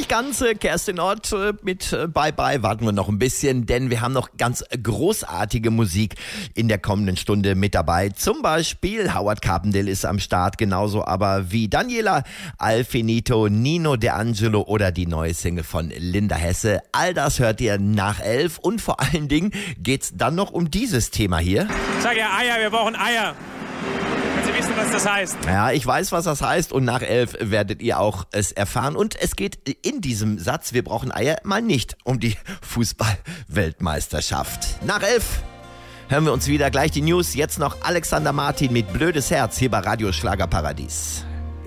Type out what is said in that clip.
nicht ganz, Kerstin Ott mit Bye Bye warten wir noch ein bisschen, denn wir haben noch ganz großartige Musik in der kommenden Stunde mit dabei. Zum Beispiel Howard Carpendale ist am Start, genauso aber wie Daniela, Alfinito, Nino D'Angelo oder die neue Single von Linda Hesse. All das hört ihr nach 11 und vor allen Dingen geht's dann noch um dieses Thema hier. Ich sage ja Eier, wir brauchen Eier. Wenn Sie wissen, was das heißt. Ja, ich weiß, was das heißt und nach 11 werdet ihr auch es erfahren. Und es geht in diesem Satz, wir brauchen Eier, mal nicht um die Fußball-Weltmeisterschaft. Nach 11 hören wir uns wieder, gleich die News. Jetzt noch Alexander Martin mit Blödes Herz hier bei Radio Schlagerparadies.